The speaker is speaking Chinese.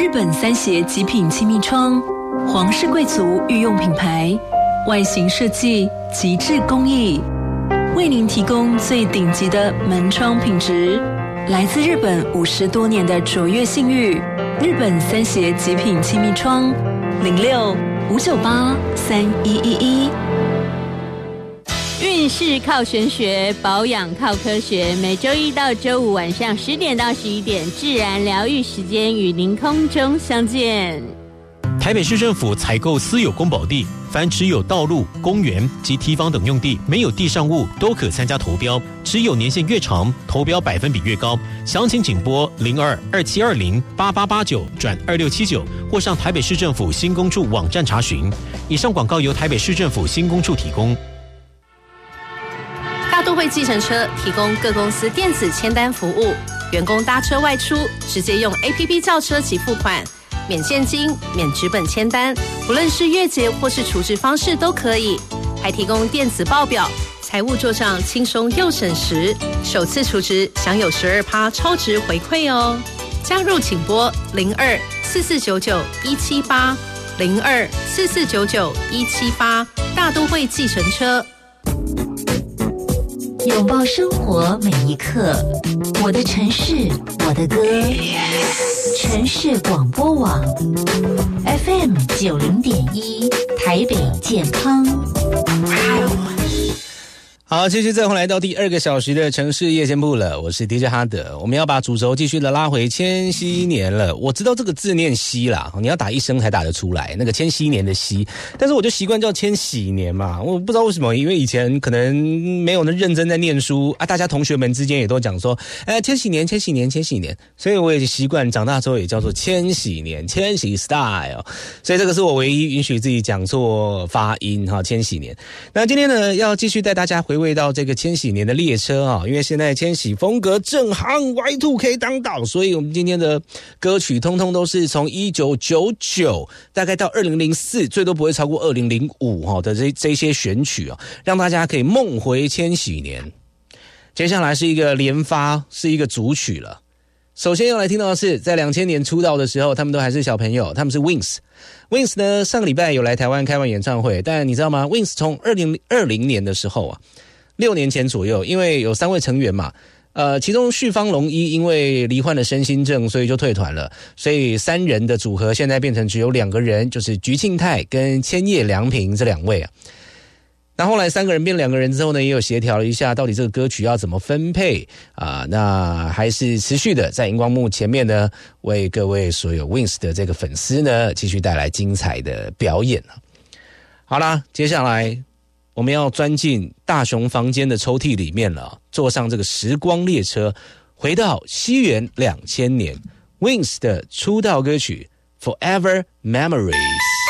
本三协极品气密窗，皇室贵族御用品牌，外形设计极致工艺，为您提供最顶级的门窗品质。来自日本50多年的卓越信誉，日本三协极品气密窗，06-598-3111。 运势靠玄学，保养靠科学。每周一到周五晚上10点到11点，自然疗愈时间与您空中相见。 台北市政府采购私有公保地，凡持有道路、公园及堤防等用地，没有地上物都可参加投标，持有年限越长，投标百分比越高。详情请拨02-2720-8889-2679，或上台北市政府新工处网站查询。以上广告由台北市政府新工处提供。 大都会计程车提供各公司电子签单服务，员工搭车外出直接用 APP 叫车及付款，免现金、免纸本签单，不论是月结或是储值方式都可以，还提供电子报表，财务做账轻松又省时，首次储值享有12%超值回馈哦。加入请拨02-4499-178 02-4499-178，大都会计程车。 拥抱生活每一刻，我的城市，我的歌，城市广播网 FM 90.1，台北健康。 好，继续再回来到第2个小时的城市夜间部了，我是 DJ 哈德。我们要把主轴继续的拉回千禧年了。我知道这个字念禧啦，你要打一声才打得出来，那个千禧年的禧，但是我就习惯叫千禧年嘛，我不知道为什么，因为以前可能没有那认真在念书啊，大家同学们之间也都讲说千禧年千禧年千禧年，所以我也习惯长大之后也叫做千禧年，千禧 style， 所以这个是我唯一允许自己讲错发音哈，千禧年。那今天呢要继续带大家回味到这个千禧年的列车啊，因为现在千禧风格正夯 Y2K 当道，所以我们今天的歌曲通通都是从1999大概到2004，最多不会超过2005的这些选曲啊，让大家可以梦回千禧年。接下来是一个连发，是一个主曲了。首先要来听到的是在2000年出道的时候，他们都还是小朋友，他们是 Wings。Wings 呢上个礼拜有来台湾开完演唱会，但你知道吗？ Wings 从2020年的时候啊，6年前左右，因为有3位成员嘛，其中旭方龙一因为罹患了身心症，所以就退团了，所以3人的组合现在变成只有2个人，就是菊庆泰跟千叶良平这2位啊。那后来3个人变2个人之后呢，也有协调了一下，到底这个歌曲要怎么分配啊？那还是持续的在荧光幕前面呢，为各位所有 Wings 的这个粉丝呢，继续带来精彩的表演啊。好啦，接下来我们要钻进大雄房间的抽屉里面了，坐上这个时光列车，回到西元2000年 Wings 的出道歌曲 Forever Memories。